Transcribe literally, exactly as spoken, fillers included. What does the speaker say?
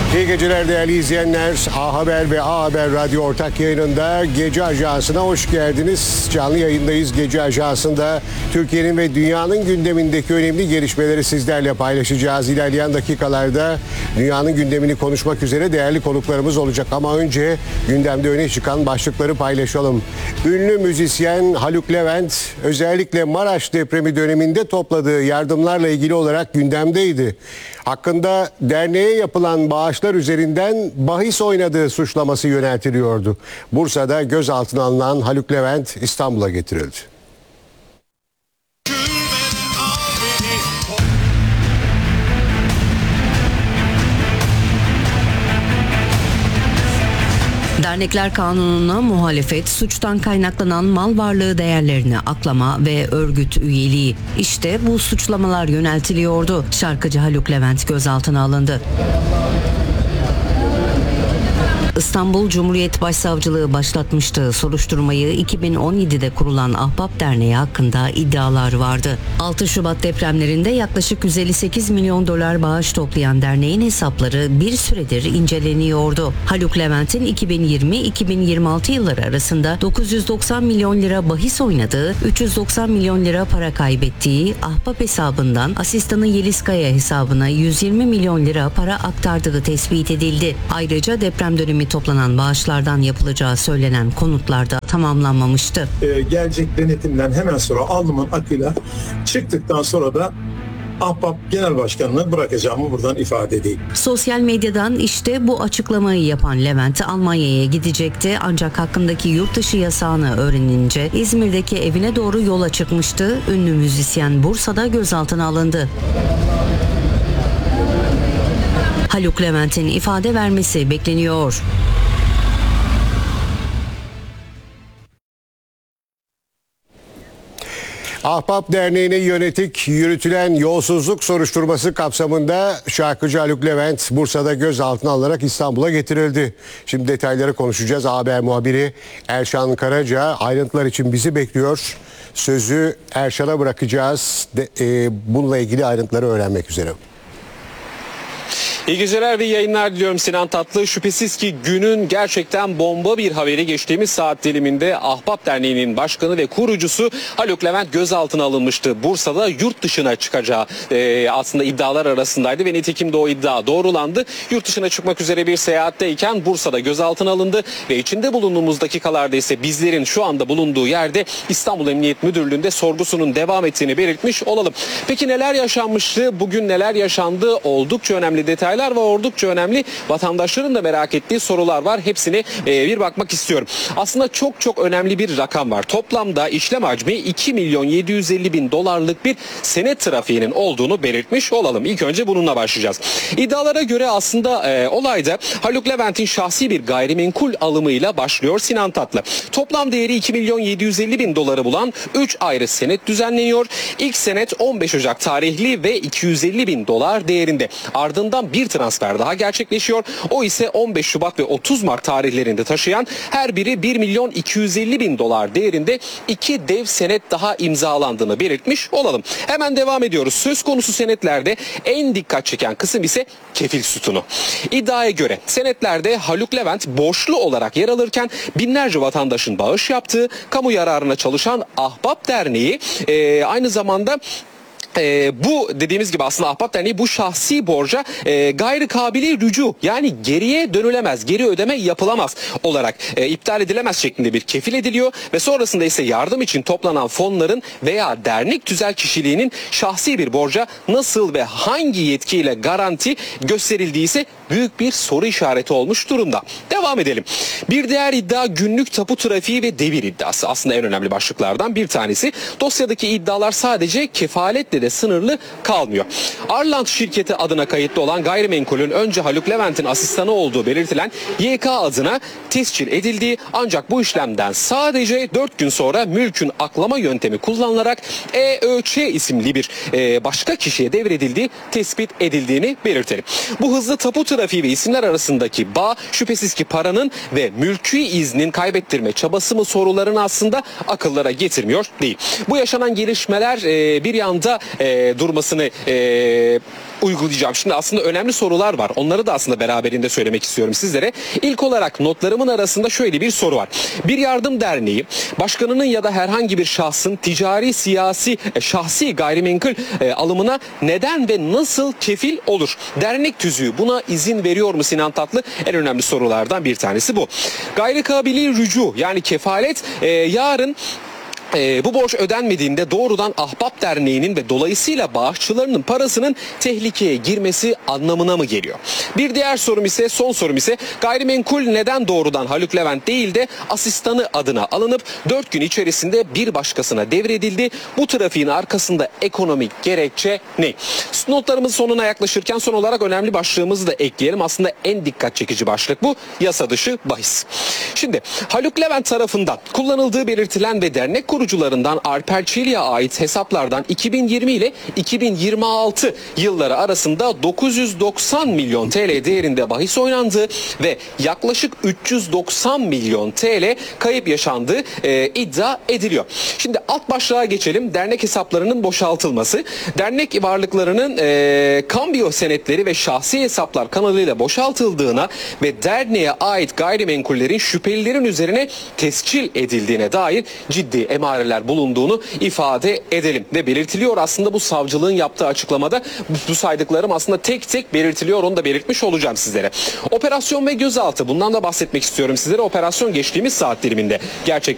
İyi geceler değerli izleyenler. A Haber ve A Haber Radyo ortak yayınında Gece Ajansı'na hoş geldiniz. Canlı yayındayız. Gece Ajansı'nda Türkiye'nin ve dünyanın gündemindeki önemli gelişmeleri sizlerle paylaşacağız. İlerleyen dakikalarda dünyanın gündemini konuşmak üzere değerli konuklarımız olacak. Ama önce gündemde öne çıkan başlıkları paylaşalım. Ünlü müzisyen Haluk Levent özellikle Maraş depremi döneminde topladığı yardımlarla ilgili olarak gündemdeydi. Hakkında derneğe yapılan bağışlar üzerinden bahis oynadığı suçlaması yöneltiliyordu. Bursa'da gözaltına alınan Haluk Levent İstanbul'a getirildi. Dernekler Kanunu'na muhalefet, suçtan kaynaklanan mal varlığı değerlerini aklama ve örgüt üyeliği. İşte bu suçlamalar yöneltiliyordu. Şarkıcı Haluk Levent gözaltına alındı. İstanbul Cumhuriyet Başsavcılığı başlatmıştı. Soruşturmayı iki bin on yedide kurulan Ahbap Derneği hakkında iddialar vardı. altı Şubat depremlerinde yaklaşık yüz elli sekiz milyon dolar bağış toplayan derneğin hesapları bir süredir inceleniyordu. Haluk Levent'in iki bin yirmi iki bin yirmi altı yılları arasında dokuz yüz doksan milyon lira bahis oynadığı, üç yüz doksan milyon lira para kaybettiği, Ahbap hesabından asistanı Yeliz Kaya hesabına yüz yirmi milyon lira para aktardığı tespit edildi. Ayrıca deprem dönemi toplanan bağışlardan yapılacağı söylenen konutlarda tamamlanmamıştı. Ee, gelecek denetimden hemen sonra alnımın akıyla çıktıktan sonra da Ahbap Genel Başkanı'nı bırakacağımı buradan ifade edeyim. Sosyal medyadan işte bu açıklamayı yapan Levent Almanya'ya gidecekti, ancak hakkındaki yurt dışı yasağını öğrenince İzmir'deki evine doğru yola çıkmıştı. Ünlü müzisyen Bursa'da gözaltına alındı. Haluk Levent'in ifade vermesi bekleniyor. Ahbap Derneği'ne yönetik yürütülen yolsuzluk soruşturması kapsamında şarkıcı Haluk Levent Bursa'da gözaltına alınarak İstanbul'a getirildi. Şimdi detayları konuşacağız. A Haber muhabiri Erşan Karaca ayrıntılar için bizi bekliyor. Sözü Erşan'a bırakacağız. De, e, bununla ilgili ayrıntıları öğrenmek üzere. İyi geceler ve yayınlar diliyorum Sinan Tatlı. Şüphesiz ki günün gerçekten bomba bir haberi geçtiğimiz saat diliminde Ahbap Derneği'nin başkanı ve kurucusu Haluk Levent gözaltına alınmıştı. Bursa'da yurt dışına çıkacağı e, aslında iddialar arasındaydı ve nitekim de o iddia doğrulandı. Yurt dışına çıkmak üzere bir seyahatteyken Bursa'da gözaltına alındı ve içinde bulunduğumuz dakikalarda ise bizlerin şu anda bulunduğu yerde İstanbul Emniyet Müdürlüğü'nde sorgusunun devam ettiğini belirtmiş olalım. Peki neler yaşanmıştı? Bugün neler yaşandı? Oldukça önemli detaylar ve oldukça önemli vatandaşların da merak ettiği sorular var. Hepsine e, bir bakmak istiyorum. Aslında çok çok önemli bir rakam var. Toplamda işlem hacmi iki milyon yedi yüz elli bin dolarlık bir senet trafiğinin olduğunu belirtmiş olalım. İlk önce bununla başlayacağız. İddialara göre aslında e, olayda Haluk Levent'in şahsi bir gayrimenkul alımıyla başlıyor Sinan Tatlı. Toplam değeri iki milyon yedi yüz elli bin doları bulan üç ayrı senet düzenleniyor. İlk senet on beş Ocak tarihli ve iki yüz elli bin dolar değerinde. Ardından bir transfer daha gerçekleşiyor. O ise on beş Şubat ve otuz Mart tarihlerinde taşıyan her biri bir milyon iki yüz elli bin dolar değerinde iki dev senet daha imzalandığını belirtmiş olalım. Hemen devam ediyoruz. Söz konusu senetlerde en dikkat çeken kısım ise kefil sütunu. İddiaya göre senetlerde Haluk Levent borçlu olarak yer alırken binlerce vatandaşın bağış yaptığı, kamu yararına çalışan Ahbap Derneği e, aynı zamanda Ee, bu dediğimiz gibi aslında Ahbap Derneği bu şahsi borca e, gayri kabili rücu, yani geriye dönülemez, geri ödeme yapılamaz olarak e, iptal edilemez şeklinde bir kefil ediliyor ve sonrasında ise yardım için toplanan fonların veya dernek tüzel kişiliğinin şahsi bir borca nasıl ve hangi yetkiyle garanti gösterildiği ise büyük bir soru işareti olmuş durumda. Devam edelim. Bir diğer iddia günlük tapu trafiği ve devir iddiası. Aslında en önemli başlıklardan bir tanesi. Dosyadaki iddialar sadece kefaletle de sınırlı kalmıyor. Arland şirketi adına kayıtlı olan gayrimenkulün önce Haluk Levent'in asistanı olduğu belirtilen Y K adına tescil edildiği, ancak bu işlemden sadece dört gün sonra mülkün aklama yöntemi kullanılarak E Ö Ç isimli bir e, başka kişiye devredildiği tespit edildiğini belirtelim. Bu hızlı tapu trafiği ve isimler arasındaki bağ şüphesiz ki paranın ve mülkü iznin kaybettirme çabası mı sorularını aslında akıllara getirmiyor değil. Bu yaşanan gelişmeler e, bir yanda e, durmasını e, uygulayacağım. Şimdi aslında önemli sorular var. Onları da aslında beraberinde söylemek istiyorum sizlere. İlk olarak notlarımın arasında şöyle bir soru var. Bir yardım derneği başkanının ya da herhangi bir şahsın ticari, siyasi, e, şahsi gayrimenkul e, alımına neden ve nasıl kefil olur? Dernek tüzüğü buna izin veriyor mu Sinan Tatlı? En önemli sorulardan bir tanesi bu. Gayri kabili rücu yani kefalet e, yarın Ee, bu borç ödenmediğinde doğrudan Ahbap Derneği'nin ve dolayısıyla bağışçılarının parasının tehlikeye girmesi anlamına mı geliyor? Bir diğer sorum ise, son sorum ise gayrimenkul neden doğrudan Haluk Levent değil de asistanı adına alınıp dört gün içerisinde bir başkasına devredildi? Bu trafiğin arkasında ekonomik gerekçe ne? Notlarımızın sonuna yaklaşırken son olarak önemli başlığımızı da ekleyelim. Aslında en dikkat çekici başlık bu. Yasa dışı bahis. Şimdi Haluk Levent tarafından kullanıldığı belirtilen ve dernek kurucularından Alper Çelik'e ait hesaplardan iki bin yirmi ile iki bin yirmi altı yılları arasında dokuz yüz doksan milyon T L değerinde bahis oynandığı ve yaklaşık üç yüz doksan milyon T L kayıp yaşandığı e, iddia ediliyor. Şimdi alt başlığa geçelim. Dernek hesaplarının boşaltılması. Dernek varlıklarının e, kambiyo senetleri ve şahsi hesaplar kanalıyla boşaltıldığına ve derneğe ait gayrimenkullerin şüphelilerin üzerine tescil edildiğine dair ciddi emareler bulunduğunu ifade edelim. Ve belirtiliyor aslında bu savcılığın yaptığı açıklamada bu, bu saydıklarım aslında tek tek belirtiliyor. Onu da belirtmiş olacağım sizlere. Operasyon ve gözaltı, bundan da bahsetmek istiyorum sizlere. Operasyon geçtiğimiz saat diliminde gerçekleşti.